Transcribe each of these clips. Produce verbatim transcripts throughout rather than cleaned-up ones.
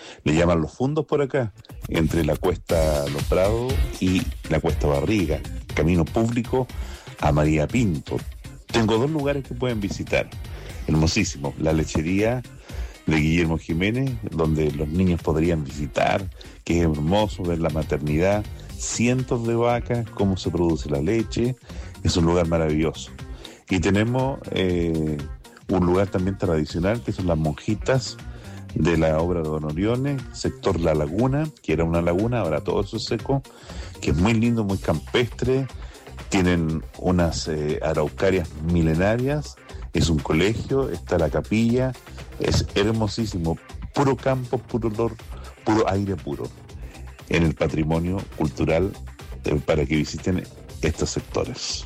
Le llaman los fundos por acá, entre la Cuesta Los Prados y la Cuesta Barriga, camino público a María Pinto. Tengo dos lugares que pueden visitar, hermosísimo, la lechería de Guillermo Jiménez, donde los niños podrían visitar, que es hermoso ver la maternidad, cientos de vacas, cómo se produce la leche, es un lugar maravilloso. Y tenemos eh, un lugar también tradicional, que son las monjitas de la obra de Don Oriones, sector La Laguna, que era una laguna, ahora todo eso es seco, que es muy lindo, muy campestre, tienen unas eh, araucarias milenarias, es un colegio, está la capilla, es hermosísimo, puro campo, puro olor, puro aire puro, en el patrimonio cultural eh, para que visiten estos sectores.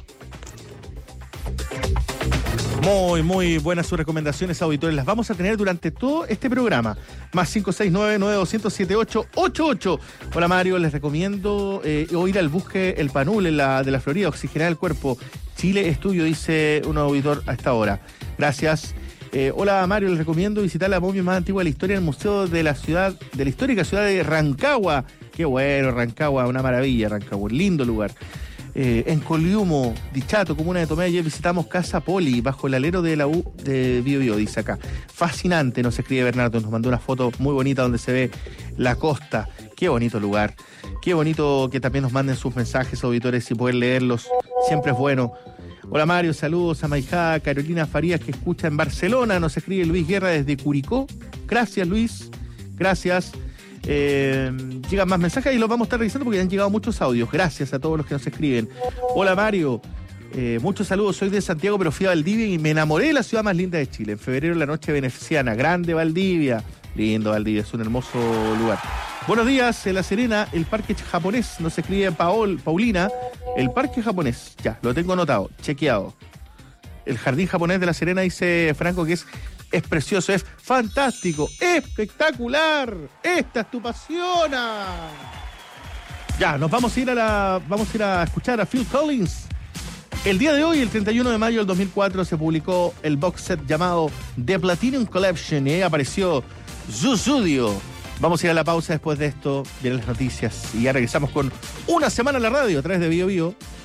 Muy, muy buenas sus recomendaciones, auditores. Las vamos a tener durante todo este programa. Más cinco seis nueve, nueve dos cero siete, ocho ocho ocho. Hola Mario, les recomiendo eh, ir al Busque El Panul en la, de la Florida, oxigenar el cuerpo. Chile Estudio, dice un auditor a esta hora. Gracias. Eh, hola Mario, les recomiendo visitar la momia más antigua de la historia en el Museo de la ciudad, de la histórica ciudad de Rancagua. Qué bueno, Rancagua, una maravilla, Rancagua, lindo lugar. Eh, en Coliumo, Dichato, comuna de Tomé, ayer visitamos Casa Poli, bajo el alero de la U de Bio Bio, dice acá. Fascinante, nos escribe Bernardo, nos mandó una foto muy bonita donde se ve la costa. Qué bonito lugar. Qué bonito que también nos manden sus mensajes, auditores, y poder leerlos. Siempre es bueno. Hola Mario, saludos a Maijá, Carolina Farías, que escucha en Barcelona. Nos escribe Luis Guerra desde Curicó. Gracias, Luis. Gracias. Eh, llegan más mensajes y los vamos a estar revisando porque han llegado muchos audios. Gracias a todos los que nos escriben. Hola Mario, eh, muchos saludos. Soy de Santiago, pero fui a Valdivia y me enamoré de la ciudad más linda de Chile. En febrero, la noche veneciana. Grande Valdivia. Lindo Valdivia, es un hermoso lugar. Buenos días, en La Serena, el parque japonés. Nos escribe Paol, Paulina. El parque japonés, ya, lo tengo anotado, chequeado. El jardín japonés de La Serena, dice Franco, que es Es precioso, es fantástico, espectacular. Esta es tu pasión. Ya, nos vamos a ir a la, vamos a ir a escuchar a Phil Collins. El día de hoy, el treinta y uno de mayo del dos mil cuatro, se publicó el box set llamado The Platinum Collection y ahí apareció Sussudio. Vamos a ir a la pausa. Después de esto vienen las noticias y ya regresamos con Una Semana en la Radio a través de Bio Bio